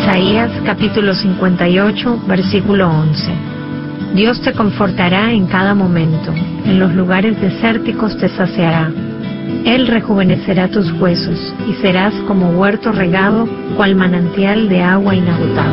Isaías capítulo 58, versículo 11. Dios te confortará en cada momento, en los lugares desérticos te saciará. Él rejuvenecerá tus huesos, y serás como huerto regado, cual manantial de agua inagotable.